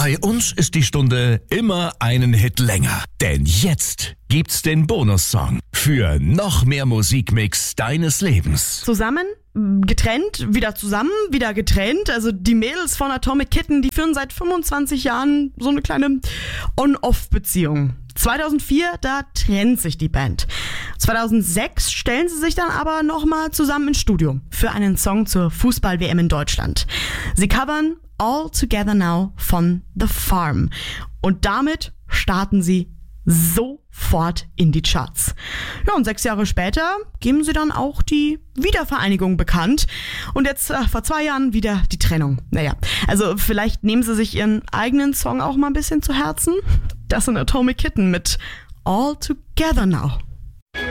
Bei uns ist die Stunde immer einen Hit länger. Denn jetzt gibt's den Bonussong für noch mehr Musikmix deines Lebens. Zusammen, getrennt, wieder getrennt. Also die Mädels von Atomic Kitten, die führen seit 25 Jahren so eine kleine On-Off-Beziehung. 2004, da trennt sich die Band. 2006 stellen sie sich dann aber nochmal zusammen ins Studio für einen Song zur Fußball-WM in Deutschland. Sie covern All Together Now von The Farm. Und damit starten sie sofort in die Charts. Ja, und 6 Jahre später geben sie dann auch die Wiedervereinigung bekannt. Und jetzt vor 2 Jahren wieder die Trennung. Naja, also vielleicht nehmen sie sich ihren eigenen Song auch mal ein bisschen zu Herzen. Das sind Atomic Kitten mit All Together Now.